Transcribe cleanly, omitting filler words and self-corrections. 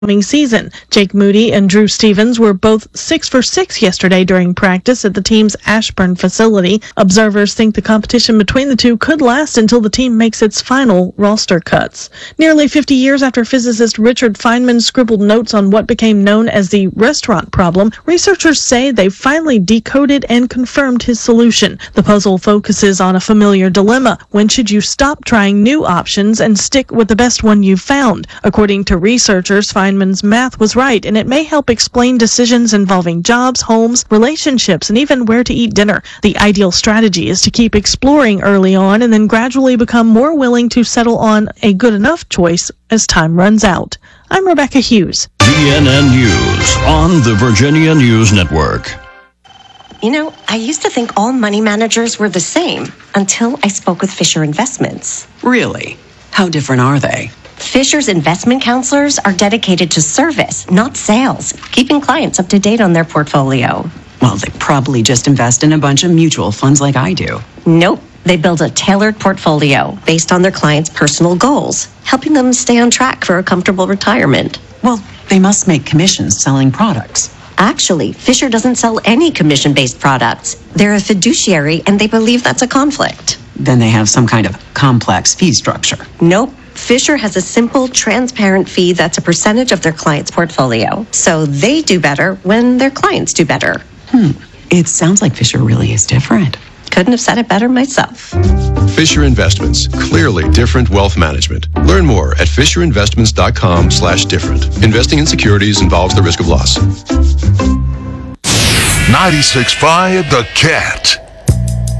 season. Jake Moody and Drew Stevens were both 6 for 6 yesterday during practice at the team's Ashburn facility. Observers think the competition between the two could last until the team makes its final roster cuts. Nearly 50 years after physicist Richard Feynman scribbled notes on what became known as the restaurant problem, researchers say they've finally decoded and confirmed his solution. The puzzle focuses on a familiar dilemma. When should you stop trying new options and stick with the best one you've found? According to researchers, Feynman's math was right, and it may help explain decisions involving jobs, homes, relationships, and even where to eat dinner. The ideal strategy is to keep exploring early on and then gradually become more willing to settle on a good enough choice as time runs out. I'm Rebecca Hughes. CNN News on the Virginia News Network. You know, I used to think all money managers were the same until I spoke with Fisher Investments. Really? How different are they? Fisher's investment counselors are dedicated to service, not sales, keeping clients up to date on their portfolio. Well, they probably just invest in a bunch of mutual funds like I do. Nope. They build a tailored portfolio based on their clients' personal goals, helping them stay on track for a comfortable retirement. Well, they must make commissions selling products. Actually, Fisher doesn't sell any commission-based products. They're a fiduciary, and they believe that's a conflict. Then they have some kind of complex fee structure. Nope. Fisher has a simple, transparent fee that's a percentage of their client's portfolio. So they do better when their clients do better. It sounds like Fisher really is different. Couldn't have said it better myself. Fisher Investments, clearly different wealth management. Learn more at fisherinvestments.com/different. Investing in securities involves the risk of loss. 96.5 The Cat.